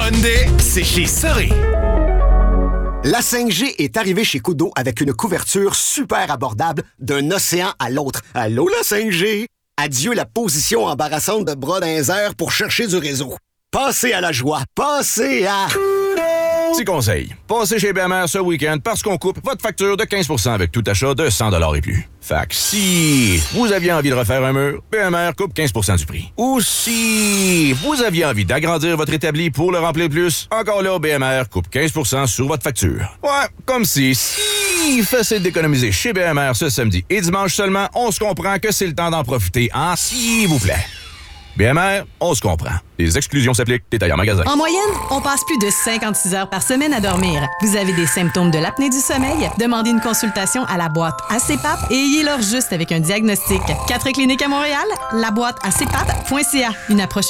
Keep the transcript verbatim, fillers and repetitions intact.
Hyundai, c'est chez Soré. La cinq G est arrivée chez Kudo avec une couverture super abordable d'un océan à l'autre. Allô, la cinq G? Adieu la position embarrassante de bras dans les airs pour chercher du réseau. Passez à la joie. Passez à... Petit conseil, passez chez B M R ce week-end parce qu'on coupe votre facture de quinze pour cent avec tout achat de cent dollars et plus. Fait que si vous aviez envie de refaire un mur, B M R coupe quinze pour cent du prix. Ou si vous aviez envie d'agrandir votre établi pour le remplir plus, encore là, B M R coupe quinze pour cent sur votre facture. Ouais, comme si, si facile d'économiser chez B M R ce samedi et dimanche seulement, on se comprend que c'est le temps d'en profiter, hein, s'il vous plaît. B M R, on se comprend. Les exclusions s'appliquent. Détails en magasin. En moyenne, on passe plus de cinquante-six heures par semaine à dormir. Vous avez des symptômes de l'apnée du sommeil? Demandez une consultation à la boîte A C P A P et ayez-leur juste avec un diagnostic. Quatre cliniques à Montréal, la boîte A C P A P point C A. Une approche